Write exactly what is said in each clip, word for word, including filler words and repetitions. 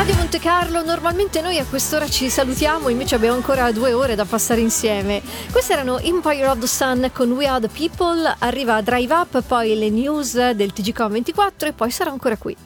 Radio Monte Carlo, normalmente noi a quest'ora ci salutiamo, invece abbiamo ancora due ore da passare insieme. Questi erano Empire of the Sun con We Are the People, arriva Drive Up, poi le news del T G Com ventiquattro e poi sarò ancora qui.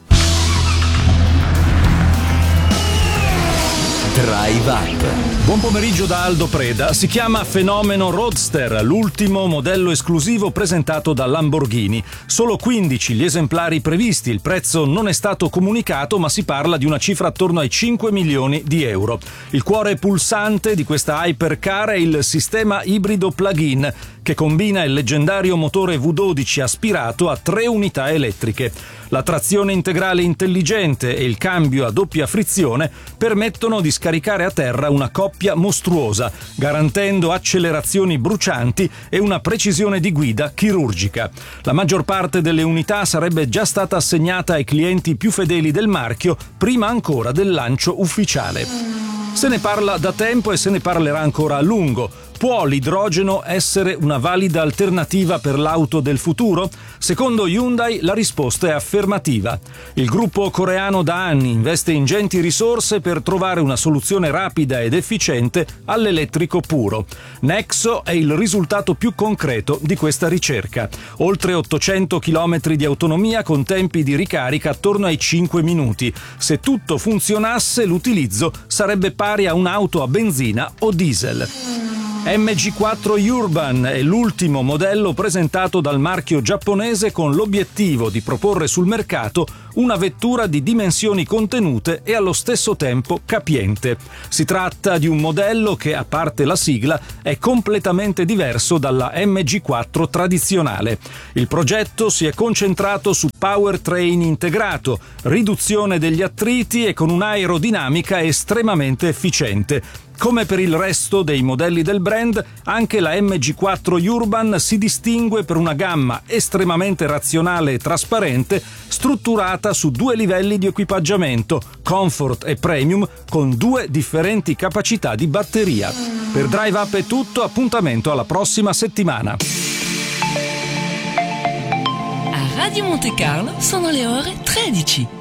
Drive Up. Buon pomeriggio da Aldo Preda. Si chiama Fenomeno Roadster, l'ultimo modello esclusivo presentato da Lamborghini. Solo quindici gli esemplari previsti, il prezzo non è stato comunicato, ma si parla di una cifra attorno ai cinque milioni di euro. Il cuore pulsante di questa hypercar è il sistema ibrido plug-in, che combina il leggendario motore V dodici aspirato a tre unità elettriche. La trazione integrale intelligente e il cambio a doppia frizione permettono di scaricare a terra una coppia mostruosa, garantendo accelerazioni brucianti e una precisione di guida chirurgica. La maggior parte delle unità sarebbe già stata assegnata ai clienti più fedeli del marchio prima ancora del lancio ufficiale. Se ne parla da tempo e se ne parlerà ancora a lungo. Può l'idrogeno essere una valida alternativa per l'auto del futuro? Secondo Hyundai la risposta è affermativa. Il gruppo coreano da anni investe ingenti risorse per trovare una soluzione rapida ed efficiente all'elettrico puro. Nexo è il risultato più concreto di questa ricerca. Oltre ottocento chilometri di autonomia con tempi di ricarica attorno ai cinque minuti. Se tutto funzionasse, l'utilizzo sarebbe pari a un'auto a benzina o diesel. M G quattro Urban è l'ultimo modello presentato dal marchio giapponese con l'obiettivo di proporre sul mercato una vettura di dimensioni contenute e allo stesso tempo capiente. Si tratta di un modello che, a parte la sigla, è completamente diverso dalla M G quattro tradizionale. Il progetto si è concentrato su powertrain integrato, riduzione degli attriti e con un'aerodinamica estremamente efficiente. Come per il resto dei modelli del brand, anche la M G quattro Urban si distingue per una gamma estremamente razionale e trasparente, strutturata su due livelli di equipaggiamento, Comfort e Premium, con due differenti capacità di batteria. Per Drive Up è tutto, appuntamento alla prossima settimana. A Radio Monte Carlo sono le ore tredici.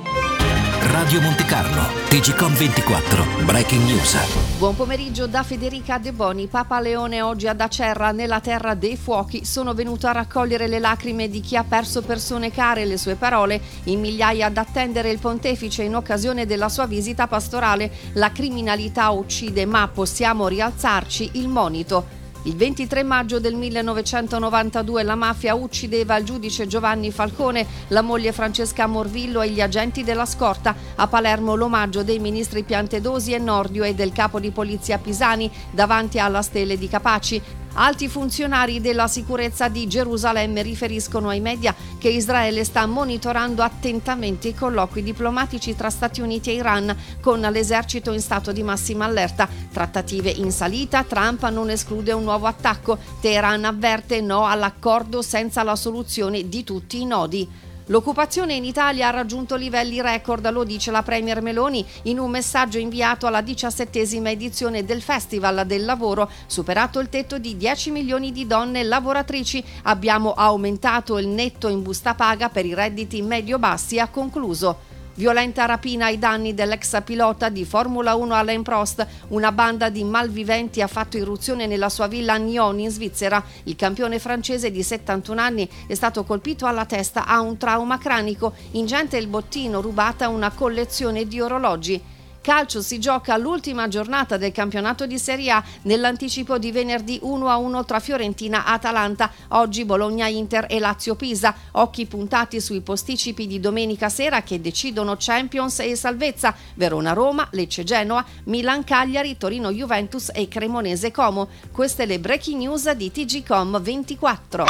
Radio Monte Carlo, T G Com ventiquattro, Breaking News. Buon pomeriggio da Federica De Boni. Papa Leone oggi ad Acerra, nella terra dei fuochi. Sono venuto a raccogliere le lacrime di chi ha perso persone care, le sue parole, in migliaia ad attendere il pontefice in occasione della sua visita pastorale. La criminalità uccide, ma possiamo rialzarci, il monito. Il ventitré maggio del millenovecentonovantadue la mafia uccideva il giudice Giovanni Falcone, la moglie Francesca Morvillo e gli agenti della scorta. A Palermo l'omaggio dei ministri Piantedosi e Nordio e del capo di polizia Pisani davanti alla stele di Capaci. Alti funzionari della sicurezza di Gerusalemme riferiscono ai media che Israele sta monitorando attentamente i colloqui diplomatici tra Stati Uniti e Iran, con l'esercito in stato di massima allerta. Trattative in salita, Trump non esclude un nuovo attacco. Teheran avverte no all'accordo senza la soluzione di tutti i nodi. L'occupazione in Italia ha raggiunto livelli record, lo dice la Premier Meloni in un messaggio inviato alla diciassettesima edizione del Festival del Lavoro. Superato il tetto di dieci milioni di donne lavoratrici, abbiamo aumentato il netto in busta paga per i redditi medio-bassi, ha concluso. Violenta rapina ai danni dell'ex pilota di Formula uno Alain Prost. Una banda di malviventi ha fatto irruzione nella sua villa a Nyon in Svizzera. Il campione francese di settantuno anni è stato colpito alla testa, ha un trauma cranico. Ingente il bottino, rubata una collezione di orologi. Calcio, si gioca l'ultima giornata del campionato di Serie A nell'anticipo di venerdì uno a uno tra Fiorentina-Atalanta. Oggi Bologna-Inter e Lazio-Pisa. Occhi puntati sui posticipi di domenica sera che decidono Champions e salvezza. Verona-Roma, Lecce-Genoa, Milan-Cagliari, Torino-Juventus e Cremonese-Como. Queste le breaking news di T G Com ventiquattro.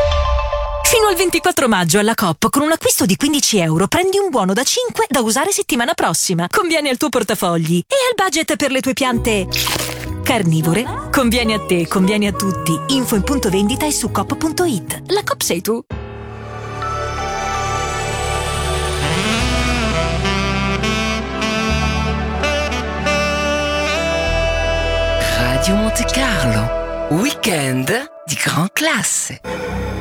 Fino al ventiquattro maggio alla Coop con un acquisto di quindici euro prendi un buono da cinque da usare settimana prossima. Conviene al tuo portafogli e al budget per le tue piante carnivore. Conviene a te, conviene a tutti. Info in punto vendita e su coop punto it. La Coop sei tu. Radio Monte Carlo, weekend di gran classe.